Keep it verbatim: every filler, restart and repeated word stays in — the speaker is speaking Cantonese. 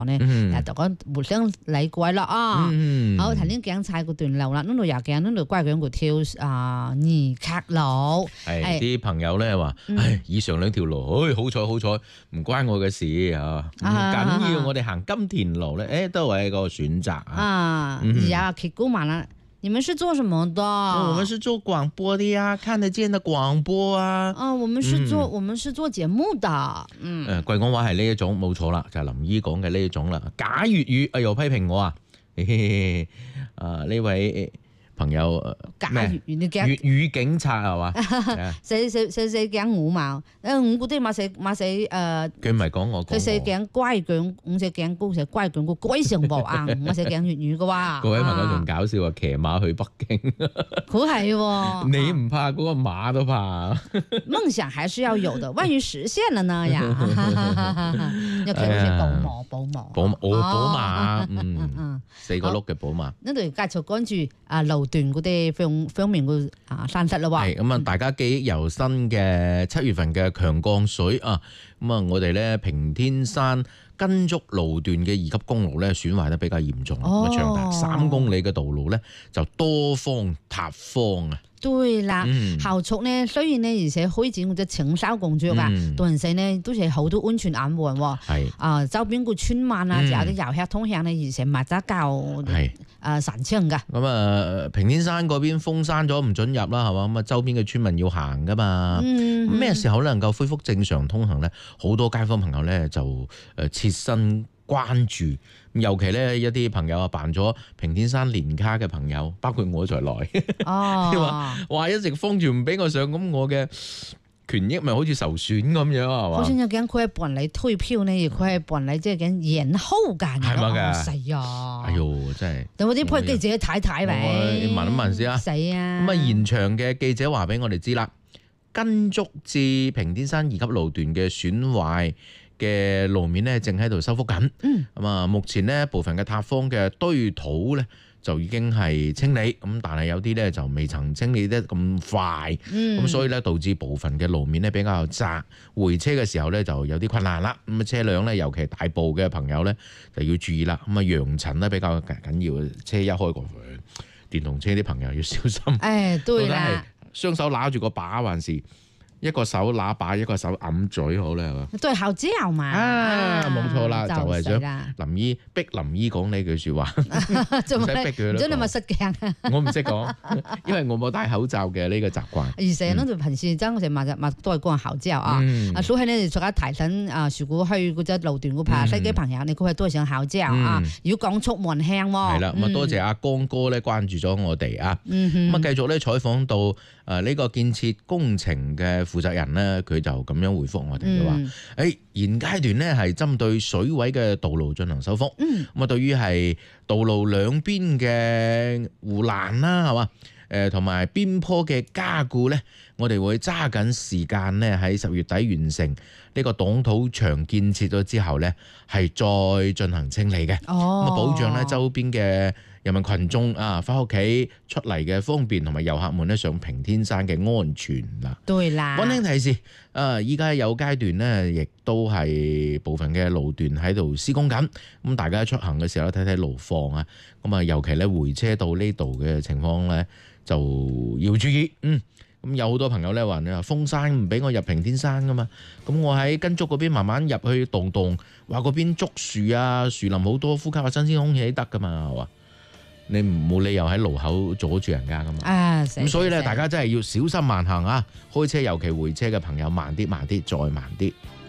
咧，誒就講互相理解啦啊！ 嗯好，頭先講踩嗰段路啦，呢度又講呢度乖講個跳啊二卡路， 係啲朋友咧話，唉，以上兩條路，唉，好彩好彩，唔關我嘅事啊，唔緊要，我哋行金田路咧，誒都係一個選擇啊。 啊，而家揭估埋啦。你們是做什麼的？ 我們是做廣播的呀，看得見的廣播啊。 啊，我們是做、嗯、我們是做節目的。嗯， 誒，貴講話係呢一種冇錯啦，就係、是、林姨講嘅呢一種啦。假粵語，哎又批評我啊！嘿嘿啊呢位朋友假粵語，你講粵語警察係嘛？ 寫寫寫寫講五嘛？誒五嗰啲嘛寫嘛寫誒。 佢唔係講我講。 佢寫講乖講，五寫講高寫乖講個鬼上無硬，我寫講粵語嘅喎。 各位朋友仲搞笑啊！騎馬去北京， 佢係喎。 你唔怕嗰個馬都怕。 夢想還是要有的，萬一實現了呢呀？又騎嗰隻寶馬，寶馬， 寶馬，哦，寶馬，嗯，四個轆嘅寶馬。 呢度繼續關注啊路段嗰啲方方面嘅啊山勢啦喎。係咁啊， 大家記憶猶新嘅七月份嘅強降水啊，咁啊，我哋咧平天山跟足路段嘅二級公路咧損壞得比較嚴重，咁啊、哦、長達三公里嘅道路咧就多方塌方啊。 對啦，後續呢雖然呢而且開展嗰隻清修工作啊，但係呢都係好多安全隱患喎。係啊，周邊個村民啊，仲有啲遊客通行呢，而且密質較係啊神清㗎。咁啊，平天山嗰邊封山咗，唔准入啦，係嘛？咁啊，周邊嘅村民要行㗎嘛。咩、嗯、時候能夠恢復正常通行咧？好多街坊朋友咧就誒切身關注。尤其咧一啲朋友啊辦咗平天山年卡嘅朋友，包括我在內，哦，話話一直封住唔俾我上，咁我嘅權益咪好似受損咁樣係嘛？ 好似有講佢係辦理退票呢，佢係辦理即係講延後㗎， 係咪㗎？ 係啊！ 哎呦，真係有冇啲批記者睇睇咪？ 問一問先啊！ 死啊！ 咁啊，現場嘅記者話俾我哋知啦，跟足至平天山二級路段嘅損壞嘅路面咧，正喺度修復緊。嗯，咁啊，目前呢部分嘅塌方嘅堆土咧就已經係清理，咁但係有啲咧就未曾清理得咁快。嗯，咁所以咧導致部分嘅路面咧比較窄，回車嘅時候咧就有啲困難啦。咁啊，車輛咧尤其大部嘅朋友咧就要注意啦。咁啊，揚塵咧比較緊要，車一開過去，電動車啲朋友要小心。 誒，對啦， 雙手拿住個把還是？一個手拿把，一個手揞嘴，好咧係嘛？ 對口罩嘛啊，冇錯啦，就係想林姨逼林姨講呢句説話，唔使逼佢咯。 真係咪失鏡？ 我唔識講，因為我冇戴口罩嘅呢個習慣。 而且呢，就平時真係抹抹都係講口罩啊。啊，所以呢，大家提醒啊，如果去嗰隻路段嗰排司機朋友，你嗰日都係上口罩啊。如果講速門輕喎。係啦，咁啊多謝阿江哥咧關注咗我哋啊。咁啊繼續咧採訪到誒呢個建設工程嘅負責人咧，佢就咁樣回覆我哋嘅話，誒、嗯、現階段咧係針對水位嘅道路進行修復。咁啊、嗯，對於係道路兩邊嘅護欄啦，係嘛？誒同埋邊坡嘅加固咧，我哋會揸緊時間咧喺十月底完成呢個擋土牆建設咗之後咧，係再進行清理嘅。哦，咁啊保障咧周邊嘅人民群眾啊，翻屋企出嚟嘅方便，同埋遊客們咧上平天山嘅安全啦。對啦，溫馨提示，啊，依家有階段咧，亦都係部分嘅路段喺度施工緊。咁大家出行嘅時候睇睇路況啊。咁啊，尤其咧回車到呢度嘅情況咧，就要注意。嗯，咁有好多朋友咧話你話封山唔俾我入平天山噶嘛。咁我喺跟足嗰邊慢慢入去蕩蕩，話嗰邊竹樹啊，樹林好多，呼吸下新鮮空氣得噶嘛，係嘛？你冇理由喺路口阻住人家噶嘛？啊，咁所以咧，大家真係要小心慢行啊！開車尤其回車嘅朋友，慢啲，慢啲，再慢啲。